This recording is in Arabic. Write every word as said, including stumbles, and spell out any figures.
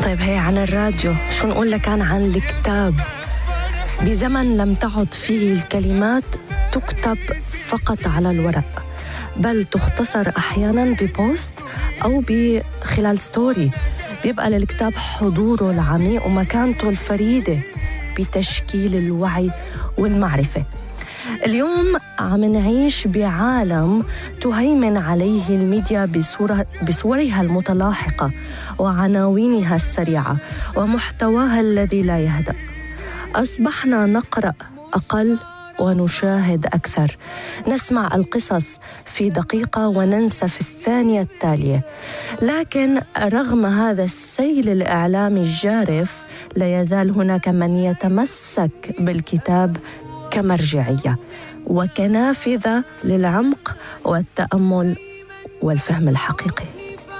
طيب هي عن الراديو، شو نقول لك عن عن الكتاب؟ بزمن لم تعد فيه الكلمات تكتب فقط على الورق، بل تختصر أحياناً ببوست أو بخلال ستوري. بيبقى للكتاب حضوره العميق ومكانته الفريدة بتشكيل الوعي والمعرفة. اليوم عم نعيش بعالم تهيمن عليه الميديا بصورة بصورها المتلاحقة وعناوينها السريعة ومحتواها الذي لا يهدأ. أصبحنا نقرأ أقل ونشاهد أكثر، نسمع القصص في دقيقة وننسى في الثانية التالية. لكن رغم هذا السيل الإعلامي الجارف لا يزال هناك من يتمسك بالكتاب كمرجعية وكنافذة للعمق والتأمل والفهم الحقيقي.